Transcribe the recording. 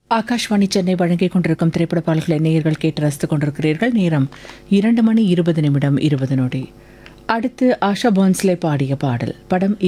ஆகாஷ்வாணி சென்னை வழங்கிக் கொண்டிருக்கும் திரைப்பட பாடல்களை நேயர்கள் கேட்டு ரசித்துக் கொண்டிருக்கிறீர்கள். நேரம் 2 மணி 20 நிமிடம் 20 நொடி. அடுத்து ஆஷா பான்ஸ்லே பாடிய பாடல். படம்